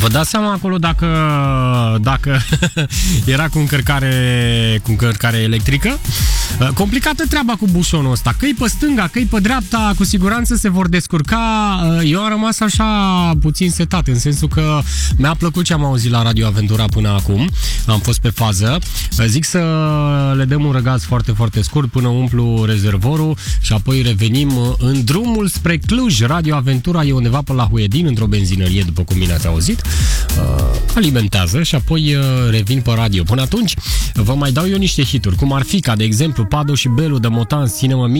Vă dați seama acolo dacă era cu încărcare electrică? Complicată treaba cu bușonul ăsta. Că-i pe stânga, că-i pe dreapta, cu siguranță se vor descurca. Eu am rămas așa puțin setat, în sensul că mi-a plăcut ce am auzit la Radio Aventura până acum. Am fost pe fază. Zic să le dăm un răgaz foarte, foarte scurt până umplu rezervorul și apoi revenim în drumul spre Cluj. Radio Aventura e undeva pe la Huedin, într-o benzinărie, după cum bine ați auzit. Alimentează și apoi revin pe radio. Până atunci vă mai dau eu niște hituri, cum ar fi, ca de exemplu, Pado și Belu de Motan, Ține-mă